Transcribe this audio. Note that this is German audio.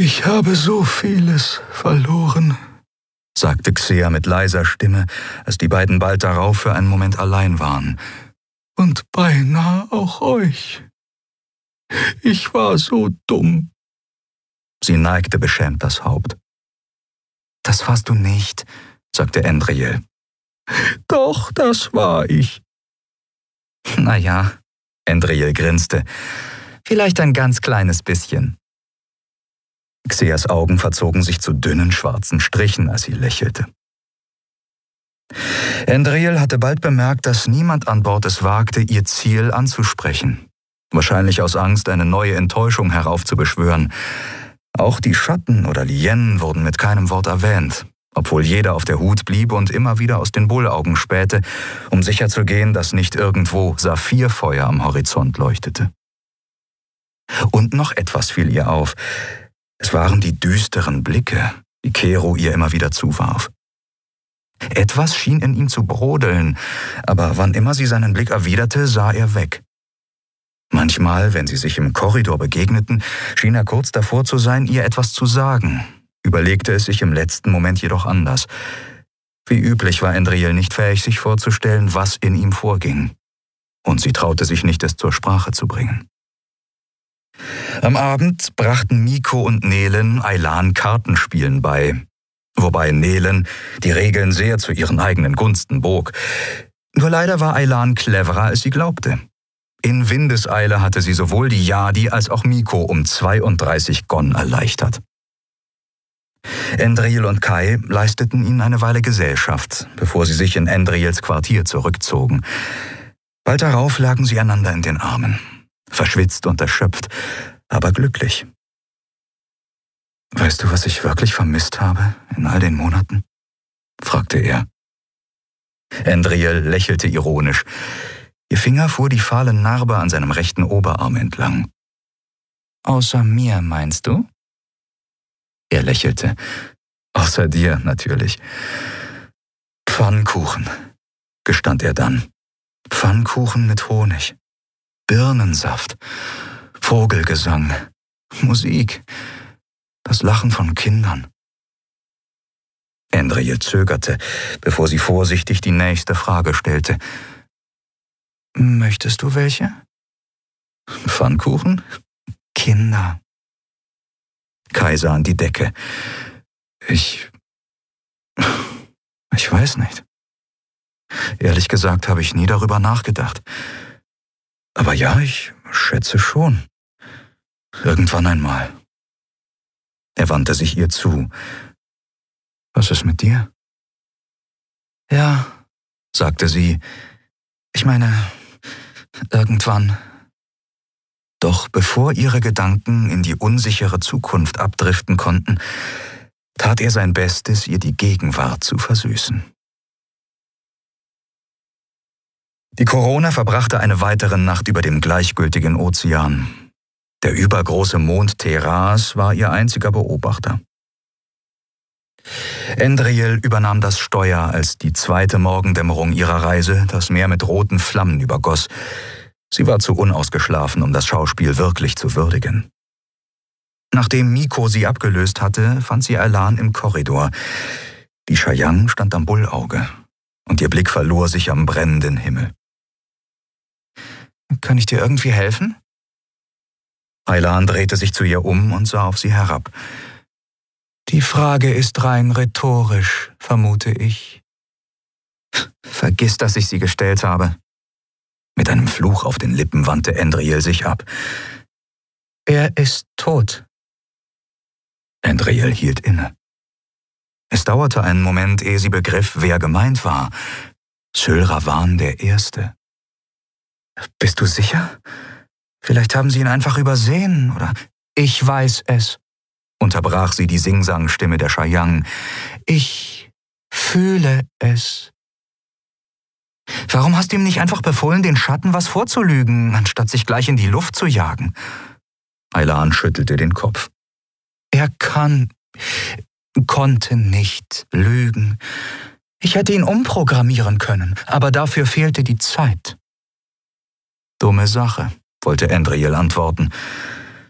Ich habe so vieles verloren, sagte Xea mit leiser Stimme, als die beiden bald darauf für einen Moment allein waren. Und beinahe auch euch. Ich war so dumm. Sie neigte beschämt das Haupt. Das warst du nicht, sagte Endriel. Doch, das war ich. Na ja, Endriel grinste. Vielleicht ein ganz kleines bisschen. Xeas Augen verzogen sich zu dünnen schwarzen Strichen, als sie lächelte. Endriel hatte bald bemerkt, dass niemand an Bord es wagte, ihr Ziel anzusprechen. Wahrscheinlich aus Angst, eine neue Enttäuschung heraufzubeschwören. Auch die Schatten oder Lien wurden mit keinem Wort erwähnt, obwohl jeder auf der Hut blieb und immer wieder aus den Bullaugen spähte, um sicherzugehen, dass nicht irgendwo Saphirfeuer am Horizont leuchtete. Und noch etwas fiel ihr auf. Es waren die düsteren Blicke, die Kero ihr immer wieder zuwarf. Etwas schien in ihm zu brodeln, aber wann immer sie seinen Blick erwiderte, sah er weg. Manchmal, wenn sie sich im Korridor begegneten, schien er kurz davor zu sein, ihr etwas zu sagen, überlegte es sich im letzten Moment jedoch anders. Wie üblich war Endriel nicht fähig, sich vorzustellen, was in ihm vorging. Und sie traute sich nicht, es zur Sprache zu bringen. Am Abend brachten Miko und Nelen Aylan Kartenspielen bei, wobei Nelen die Regeln sehr zu ihren eigenen Gunsten bog. Nur leider war Aylan cleverer, als sie glaubte. In Windeseile hatte sie sowohl die Yadi als auch Miko um 32 Gon erleichtert. Endriel und Kai leisteten ihnen eine Weile Gesellschaft, bevor sie sich in Endriels Quartier zurückzogen. Bald darauf lagen sie einander in den Armen, verschwitzt und erschöpft, aber glücklich. »Weißt du, was ich wirklich vermisst habe in all den Monaten?« fragte er. Endriel lächelte ironisch. Ihr Finger fuhr die fahle Narbe an seinem rechten Oberarm entlang. »Außer mir, meinst du?« Er lächelte. »Außer dir, natürlich.« »Pfannkuchen«, gestand er dann. »Pfannkuchen mit Honig, Birnensaft, Vogelgesang, Musik, das Lachen von Kindern.« Endriel zögerte, bevor sie vorsichtig die nächste Frage stellte. »Möchtest du welche?« »Pfannkuchen? Kinder.« Kai sah an die Decke. Ich weiß nicht. Ehrlich gesagt habe ich nie darüber nachgedacht. Aber ja, ich schätze schon. Irgendwann einmal. Er wandte sich ihr zu. »Was ist mit dir?« »Ja«, sagte sie, »ich meine, irgendwann.« Doch bevor ihre Gedanken in die unsichere Zukunft abdriften konnten, tat er sein Bestes, ihr die Gegenwart zu versüßen. Die Corona verbrachte eine weitere Nacht über dem gleichgültigen Ozean. Der übergroße Mond Teras war ihr einziger Beobachter. Endriel übernahm das Steuer, als die zweite Morgendämmerung ihrer Reise das Meer mit roten Flammen übergoss. Sie war zu unausgeschlafen, um das Schauspiel wirklich zu würdigen. Nachdem Miko sie abgelöst hatte, fand sie Aylan im Korridor. Die Chayang stand am Bullauge und ihr Blick verlor sich am brennenden Himmel. »Kann ich dir irgendwie helfen?« Aylan drehte sich zu ihr um und sah auf sie herab. »Die Frage ist rein rhetorisch, vermute ich.« »Vergiss, dass ich sie gestellt habe.« Mit einem Fluch auf den Lippen wandte Endriel sich ab. »Er ist tot.« Endriel hielt inne. Es dauerte einen Moment, ehe sie begriff, wer gemeint war. Sylravan der Erste. »Bist du sicher? Vielleicht haben sie ihn einfach übersehen, oder?« »Ich weiß es«, unterbrach sie die Singsangstimme der Chayang. »Ich fühle es.« »Warum hast du ihm nicht einfach befohlen, den Schatten was vorzulügen, anstatt sich gleich in die Luft zu jagen?« Aylan schüttelte den Kopf. »Er konnte nicht lügen. Ich hätte ihn umprogrammieren können, aber dafür fehlte die Zeit.« »Dumme Sache«, wollte Endriel antworten.